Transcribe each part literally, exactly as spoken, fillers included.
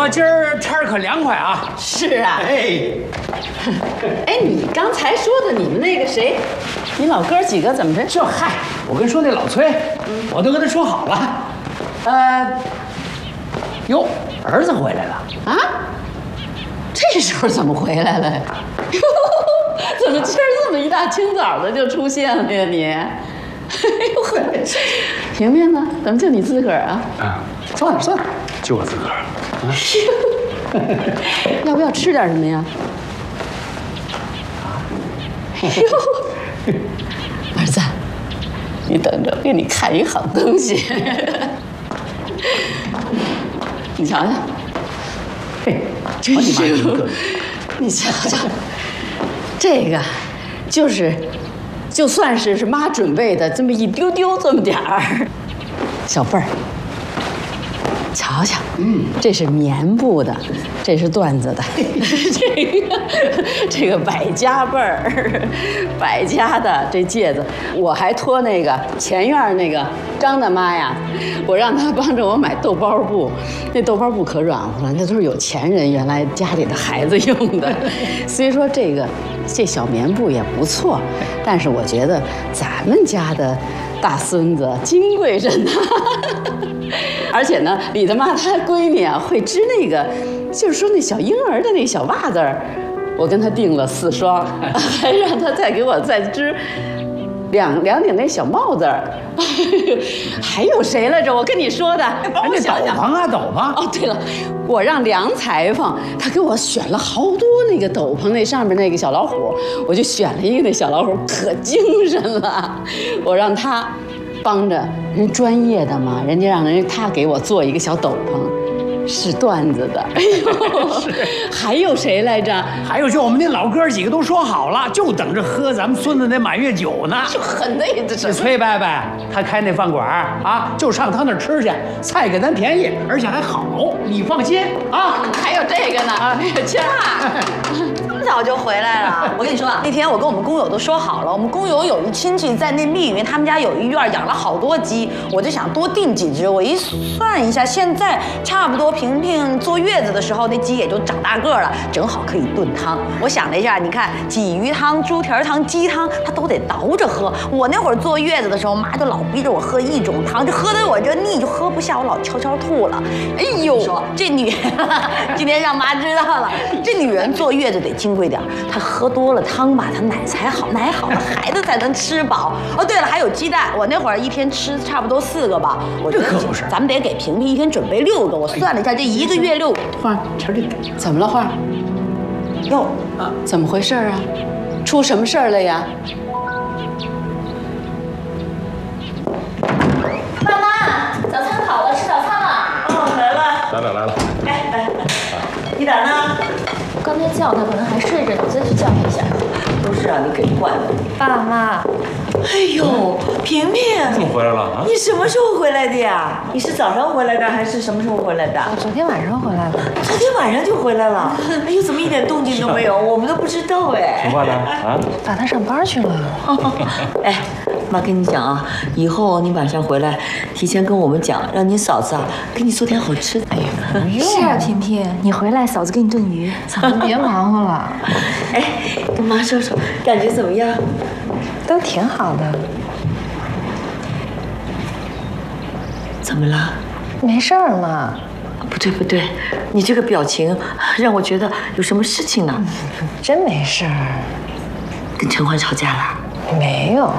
今儿天儿可凉快啊！ 是啊。 哎， 哎，你刚才说的你们那个谁，你老哥几个怎么着？ 这嗨，我跟你说那老崔，我都跟他说好了。呃，哟，儿子回来了啊？这时候怎么回来了呀？哟，怎么今儿这么一大清早的就出现了呀你？哎呦呵，平平呢？怎么就你自个儿啊？ 啊，算了算了，就我自个儿。啊， 要不要吃点什么呀？哟，儿子，你等着，给你看一好东西。你瞧瞧， 嘿， 真是，你瞧瞧，这个就是。就算是是妈准备的，这么一丢丢这么点儿，小贝儿，瞧瞧，嗯，这是棉布的，这是缎子的，这个这个百家贝儿，百家的这戒指，我还托那个前院那个张大妈呀，我让她帮着我买豆包布，那豆包布可软和了，那都是有钱人原来家里的孩子用的，所以说这个。这小棉布也不错，但是我觉得咱们家的大孙子金贵着呢。而且呢，李大妈她闺女啊会织那个，就是说那小婴儿的那小袜子儿，我跟她订了四双，还让她再给我再织两两顶那小帽子儿。还有谁来着？我跟你说的，帮我想想。 斗篷啊，斗篷。 哦，对了，我让梁裁缝他给我选了好多那个斗篷，那上面那个小老虎，我就选了一个那小老虎，可精神了。我让他帮着人专业的嘛，人家让人他给我做一个小斗篷，是缎子的。哎呦，还有谁来着？ 还有就我们那老哥几个都说好了，就等着喝咱们孙子那满月酒呢。 就很那个这崔伯伯他开那饭馆啊，就上他那儿吃去，菜给咱便宜，而且还好，你放心啊。 还有这个呢啊，亲啊。 这么早就回来了？我跟你说啊，那天我跟我们工友都说好了，我们工友有一亲戚在那密云，他们家有一院养了好多鸡，我就想多订几只。我一算一下，现在差不多萍萍坐月子的时候，那鸡也就长大个了，正好可以炖汤。我想了一下，你看鲫鱼汤、猪蹄儿汤、鸡汤，它都得倒着喝。我那会儿坐月子的时候，妈就老逼着我喝一种汤，就喝得我这腻，就喝不下，我老悄悄吐了。哎呦，说这女，今天让妈知道了，这女人坐月子得金贵点，她喝多了汤吧，她奶才好，奶好了孩子才能吃饱。哦，对了，还有鸡蛋，我那会儿一天吃差不多四个吧。我这可不是， 咱们得给萍萍一天准备六个。我算了一下，这一个月六个。 花儿，瞧这怎么了？花儿，哟，啊，怎么回事啊？出什么事儿了呀？ 妈妈，早餐好了，吃早餐了。 哦，来了。 来了来了。 哎，来来，你咋呢？ 我刚才叫他，可能还睡着呢，我再去叫他一下。 都是让你给惯的。 爸妈， 哎呦，萍萍， 怎么回来了啊？ 你什么时候回来的呀？你是早上回来的还是什么时候回来的？ 我昨天晚上回来的。 昨天晚上就回来了。哎呦，怎么一点动静都没有？我们都不知道哎。 听话呢啊？ 爸他上班去了。 哎，妈跟你讲啊，以后你晚上回来，提前跟我们讲，让你嫂子啊给你做点好吃的。哎呀， 不用。是啊，萍萍，你回来，嫂子给你炖鱼。嫂子别忙活了。 哎，跟妈说说，感觉怎么样？ 都挺好的。 怎么了？ 没事儿嘛。 不对不对，你这个表情让我觉得有什么事情呢？ 真没事儿。 跟陈欢吵架了？ 没有。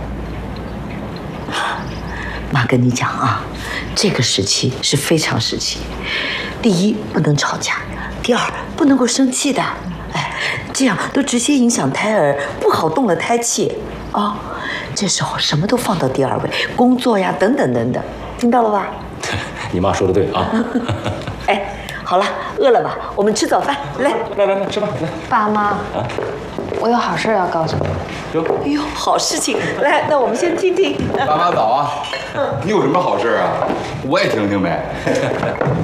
妈跟你讲啊，这个时期是非常时期。第一，不能吵架；第二，不能够生气的。哎，这样都直接影响胎儿，不好动了胎气啊、哦。这时候什么都放到第二位，工作呀，等等等等，听到了吧？ 你妈说的对啊。 哎，好了，饿了吧？我们吃早饭，来， 来来来，吃饭来。 爸妈，啊，我有好事要告诉你。 哟， 哎呦，好事情！来，那我们先听听。 爸妈早啊！你有什么好事啊？我也听听呗。